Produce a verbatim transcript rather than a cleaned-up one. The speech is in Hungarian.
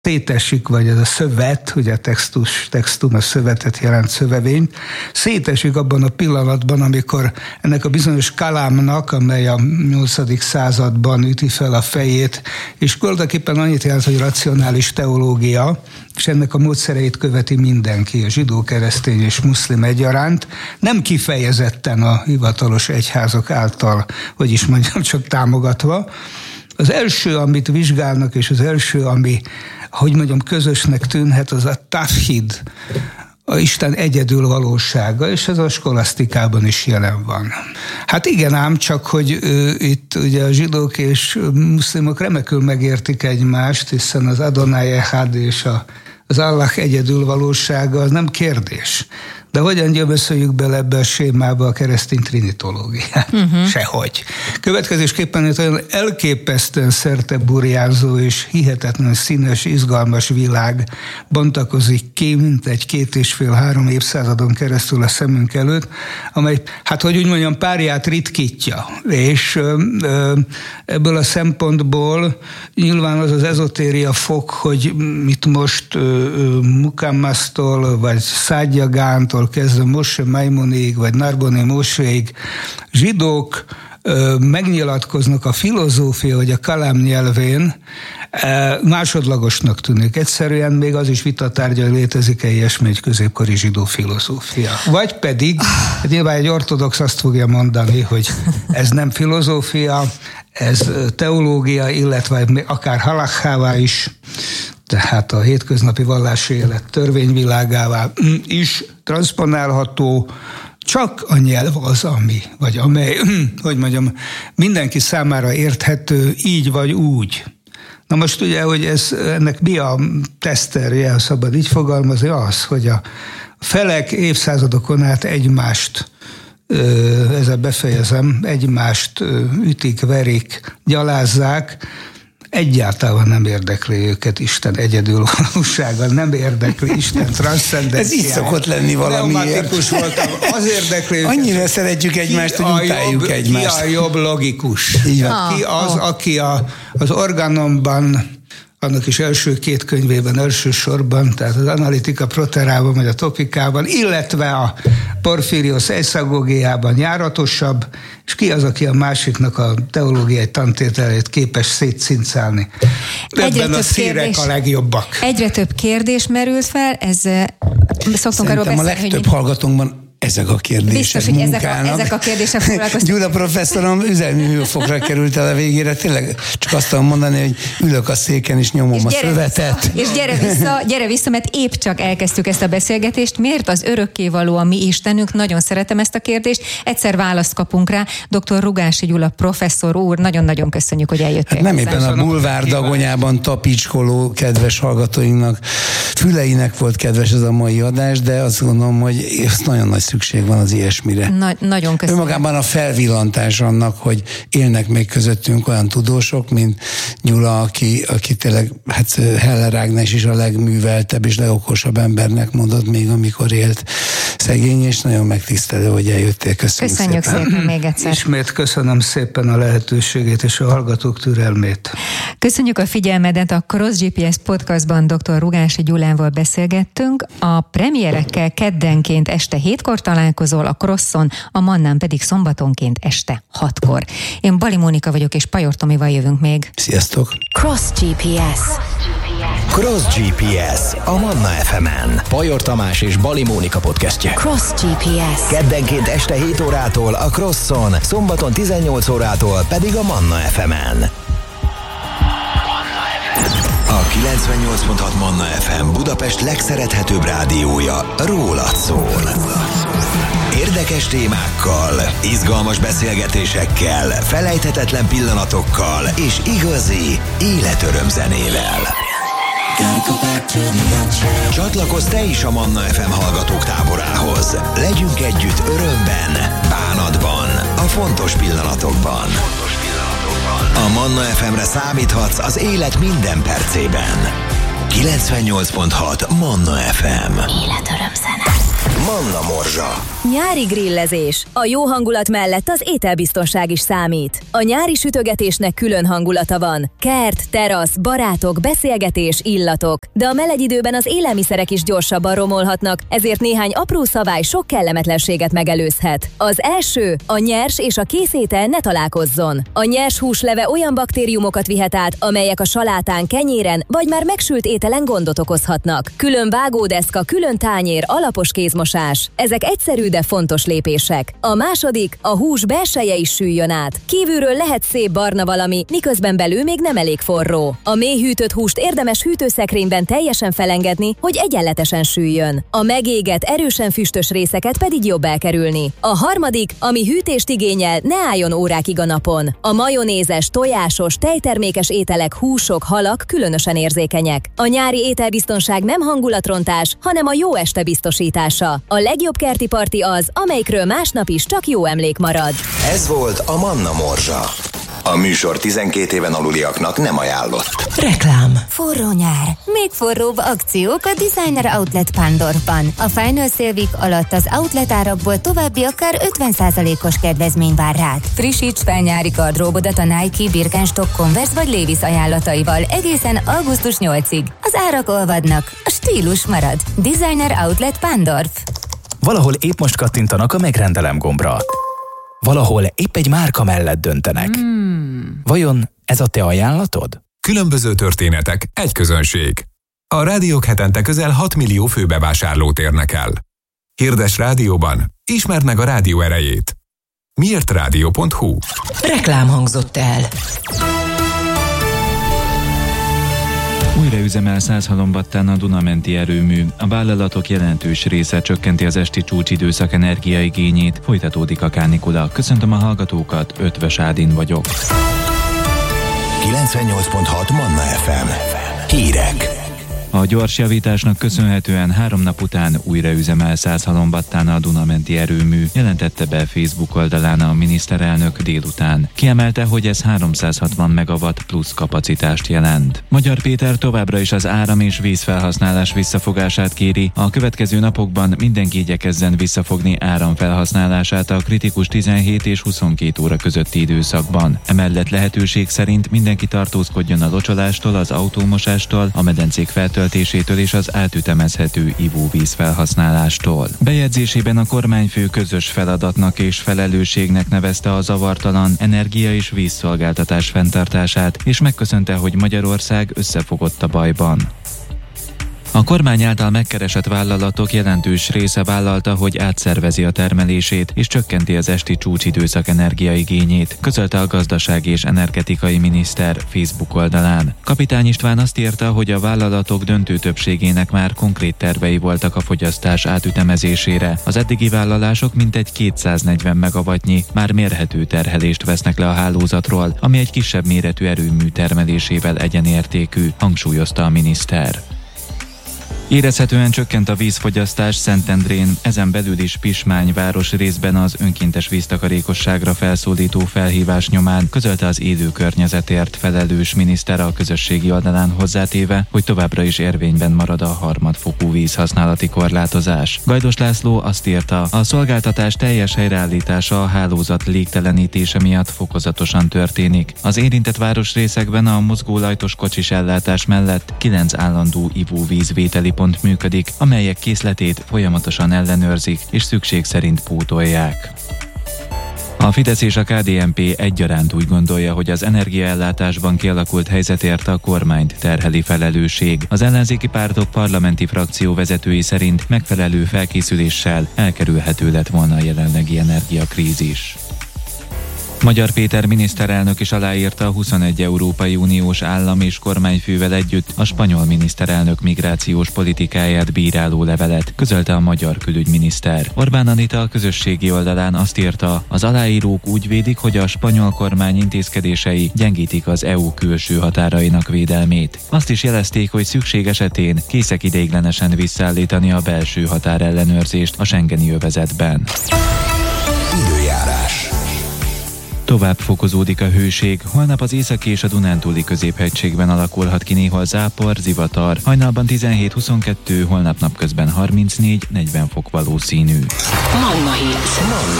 szétesik, vagy ez a szövet, ugye a textus, textum, a szövetet jelent, szövevényt, szétesik abban a pillanatban, amikor ennek a bizonyos kalámnak, amely a nyolcadik században üti fel a fejét, és tulajdonképpen annyit jelent, hogy racionális teológia, és ennek a módszereit követi mindenki, a zsidó, keresztény és muszlim egyaránt, nem kifejezetten a hivatalos egyházak által, hogy is mondjam, csak támogatva. Az első, amit vizsgálnak, és az első, ami, hogy mondjam, közösnek tűnhet, az a tafhid, a Isten egyedül valósága, és ez a skolasztikában is jelen van. Hát igen ám, csak hogy ö, itt ugye a zsidók és muszlimok remekül megértik egymást, hiszen az Adonai Echad és a, az Allah egyedül valósága az nem kérdés. De hogyan gyömöszöljük bele ebbe a sémába a keresztény trinitológiát? Uh-huh. Sehogy. Következésképpen egy olyan elképesztően szerteburjánzó és hihetetlen színes, izgalmas világ bontakozik ki, mint egy két és fél, három évszázadon keresztül a szemünk előtt, amely, hát hogy úgy mondjam, párját ritkítja. És ö, ö, ebből a szempontból nyilván az az ezotéria fok, hogy mit most Mukammasztól, vagy Szágyagántól kezdve Moshe Maimonig, vagy Narbonné Moséig zsidók ö, megnyilatkoznak a filozófia, vagy a kalám nyelvén, ö, másodlagosnak tűnik. Egyszerűen még az is vitatárgya, hogy létezik-e ilyesmi egy középkori zsidó filozófia. Vagy pedig, hát nyilván egy ortodox azt fogja mondani, hogy ez nem filozófia, ez teológia, illetve akár halakhává is, tehát a hétköznapi vallási élet törvényvilágává is transzponálható, csak a nyelv az, ami, vagy amely, hogy mondjam, mindenki számára érthető így vagy úgy. Na most ugye, hogy ez, ennek mi a teszterje, ha szabad így fogalmazni, az, hogy a felek évszázadokon át egymást, ezzel befejezem, egymást ütik, verik, gyalázzák, egyáltalán nem érdekli őket Isten egyedül valósága, nem érdekli Isten transzcendenciája. Ez így szokott lenni valamiért. Voltam, az érdekli őket. Annyira szeretjük egymást, hogy utáljuk jobb, egymást. Ki a jobb logikus? Így van. Ki az, aki a, az organomban, annak is első két könyvében elsősorban, tehát az Analitika Proterában, vagy a Topikában, illetve a Porfíriós Eiszagógiában járatosabb, és ki az, aki a másiknak a teológiai tantételét képes szétszincálni. Ebben a szírek a legjobbak. Egyre több kérdés merült fel, ez szoktunk arról beszélni, a legtöbb hogy hallgatónkban ezek a kérdések biztos, hogy ezek a, ezek a kérdések foglalkoztak. Gyula professzorom üzelmi hőfokra került el a végére, tényleg csak azt tudom mondani, hogy ülök a széken és nyomom és a szövetet. Vissza, és gyere vissza, gyere vissza, mert épp csak elkezdtük ezt a beszélgetést. Miért az örökkévaló a mi Istenünk? Nagyon szeretem ezt a kérdést. Egyszer választ kapunk rá. doktor Rugási Gyula professzor úr, nagyon-nagyon köszönjük, hogy eljöttél. Hát nem éppen a bulvár dagonyában tapicskoló kedves hallgatóinknak füleinek volt kedves ez a mai adás, de azt gondolom, hogy nagyon nagy szükség van az ilyesmire. Na, nagyon köszönöm. Önmagában a felvillantás annak, hogy élnek még közöttünk olyan tudósok, mint Gyula, aki, aki tényleg, hát Heller Ágnes is a legműveltebb és legokosabb embernek mondott még, amikor élt szegény, és nagyon megtisztelő, hogy eljöttél. Köszönjük, Köszönjük szépen. szépen még egyszer. Ismét köszönöm szépen a lehetőségét és a hallgatók türelmét. Köszönjük a figyelmedet, a Cross gé pé es podcastban doktor Rugási Gyulával beszélgettünk. A premierekkel keddenként este hétkor találkozol, a Crosson, a Mannán pedig szombatonként este hatkor. Én Bali Mónika vagyok, és Pajor Tomival jövünk még. Sziasztok! Cross gé pé es. Cross gé pé es a Manna ef emen. Pajor Tamás és Bali Mónika podcastje. Cross gé pé es. Keddenként este hét órától a Crosson, szombaton tizennyolc órától pedig a Manna ef emen. A kilencvennyolc pont hat Manna ef em Budapest legszerethetőbb rádiója rólad szól. Érdekes témákkal, izgalmas beszélgetésekkel, felejthetetlen pillanatokkal és igazi életörömzenével. Csatlakozz te is a Manna ef em hallgatók táborához. Legyünk együtt örömben, bánatban, a fontos pillanatokban. A Manna ef emre számíthatsz az élet minden percében. kilencvennyolc pont hat Manna ef em. Életörömzene. Manna Morzsa. Nyári grillezés. A jó hangulat mellett az ételbiztonság is számít. A nyári sütögetésnek külön hangulata van. Kert, terasz, barátok, beszélgetés, illatok. De a meleg időben az élelmiszerek is gyorsabban romolhatnak, ezért néhány apró szabály sok kellemetlenséget megelőzhet. Az első, a nyers és a kész étel ne találkozzon. A nyers húsleve olyan baktériumokat vihet át, amelyek a salátán, kenyéren vagy már megsült ételen gondot okozhatnak. Külön vágódeszka, külön tányér, alapos kézmosás. Ezek egyszerű, de fontos lépések. A második, a hús belseje is sűljön át. Kívülről lehet szép barna valami, miközben belül még nem elég forró. A mély hűtött húst érdemes hűtőszekrényben teljesen felengedni, hogy egyenletesen süljön. A megégett, erősen füstös részeket pedig jobb elkerülni. A harmadik, ami hűtést igényel, ne álljon órákig a napon. A majonézes, tojásos, tejtermékes ételek, húsok, halak különösen érzékenyek. A nyári ételbiztonság nem hangulatrontás, hanem a jó este biztosítása. A legjobb kerti parti az, amelyikről másnap is csak jó emlék marad. Ez volt a Manna Morzsa. A műsor tizenkét éven aluliaknak nem ajánlott. Reklám. Forró nyár. Még forróbb akciók a Designer Outlet Pándorfban. A Final Sale Week alatt az outlet árakból további akár ötven százalékos kedvezmény vár rád. Frissíts fel nyári gardróbodat a Nike, Birkenstock, Converse vagy Levi's ajánlataival egészen augusztus nyolcadikáig. Az árak olvadnak, a stílus marad. Designer Outlet Pándorf. Valahol épp most kattintanak a megrendelem gombra. Valahol épp egy márka mellett döntenek. Hmm. Vajon ez a te ajánlatod? Különböző történetek, egy közönség. A rádiók hetente közel hat millió főbevásárlót érnek el. Hirdes rádióban, ismerd meg a rádió erejét. miért rádió pont hu. Reklám hangzott el. Újra üzemel Százhalombattán a Duna-menti erőmű. A vállalatok jelentős része csökkenti az esti csúcsidőszak energiaigényét. Folytatódik a kánikula. Köszöntöm a hallgatókat, Ötvös Ádin vagyok. kilencvennyolc pont hat Manna ef em. Hírek. A gyors javításnak köszönhetően három nap után újra üzemel Százhalombattán a Duna-menti erőmű, jelentette be Facebook oldalán a miniszterelnök délután. Kiemelte, hogy ez háromszázhatvan megawatt plusz kapacitást jelent. Magyar Péter továbbra is az áram- és vízfelhasználás visszafogását kéri. A következő napokban mindenki igyekezzen visszafogni áramfelhasználását a kritikus tizenhét és huszonkét óra közötti időszakban. Emellett lehetőség szerint mindenki tartózkodjon a locsolástól, az autómosástól, a medencék feltöltésétől és az átütemezhető ivóvíz felhasználástól. Bejegyzésében a kormányfő közös feladatnak és felelősségnek nevezte a zavartalan energia- és vízszolgáltatás fenntartását, és megköszönte, hogy Magyarország összefogott a bajban. A kormány által megkeresett vállalatok jelentős része vállalta, hogy átszervezi a termelését és csökkenti az esti csúcsidőszak energiaigényét, közölte a gazdasági és energetikai miniszter Facebook oldalán. Kapitány István azt írta, hogy a vállalatok döntő többségének már konkrét tervei voltak a fogyasztás átütemezésére. Az eddigi vállalások mintegy kétszáznegyven megawattnyi már mérhető terhelést vesznek le a hálózatról, ami egy kisebb méretű erőmű termelésével egyenértékű, hangsúlyozta a miniszter. Érezhetően csökkent a vízfogyasztás Szentendrén, ezen belül is Pismány város részben az önkéntes víztakarékosságra felszólító felhívás nyomán, közölte az élő környezetért felelős miniszter a közösségi oldalán, hozzátéve, hogy továbbra is érvényben marad a harmadfokú vízhasználati korlátozás. Gajdos László azt írta, a szolgáltatás teljes helyreállítása a hálózat légtelenítése miatt fokozatosan történik. Az érintett városrészekben a mozgólajtos kocsis ellátás mellett kilenc állandó ivóvízvételi pont működik, amelyek készletét folyamatosan ellenőrzik és szükség szerint pótolják. A Fidesz és a ká dé en pé egyaránt úgy gondolja, hogy az energiaellátásban kialakult helyzetért a kormányt terheli felelősség. Az ellenzéki pártok parlamenti frakció vezetői szerint megfelelő felkészüléssel elkerülhető lett volna a jelenlegi energiakrízis. Magyar Péter miniszterelnök is aláírta a huszonegy Európai Uniós állam és kormányfővel együtt a spanyol miniszterelnök migrációs politikáját bíráló levelet, közölte a magyar külügyminiszter. Orbán Anita a közösségi oldalán azt írta, az aláírók úgy védik, hogy a spanyol kormány intézkedései gyengítik az é u külső határainak védelmét. Azt is jelezték, hogy szükség esetén készek ideiglenesen visszaállítani a belső határellenőrzést a schengeni övezetben. Időjárás. Tovább fokozódik a hőség, holnap az északi és a Dunántúli középhegységben alakulhat ki néhol zápor, zivatar. Hajnalban tizenhét-huszonkettő, holnap napközben harmincnégy-negyven fok valószínű. Manna Hit. Manna